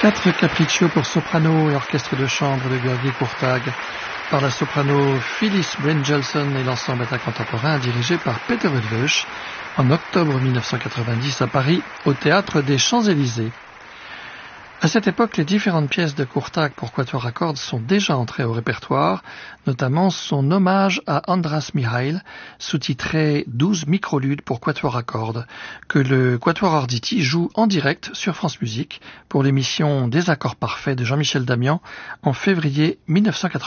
Quatre capriccio pour soprano et orchestre de chambre de Georgi Kurtág par la soprano Phyllis Brynjolfsson et l'ensemble attaque contemporain dirigé par Peter Eötvös en octobre 1990 à Paris au Théâtre des Champs-Élysées. À cette époque, les différentes pièces de Kurtág pour quatuor à cordes sont déjà entrées au répertoire, notamment son hommage à András Mihail, sous-titré 12 microludes pour quatuor à cordes, que le Quatuor Arditi joue en direct sur France Musique pour l'émission Des accords parfaits de Jean-Michel Damian en février 1990.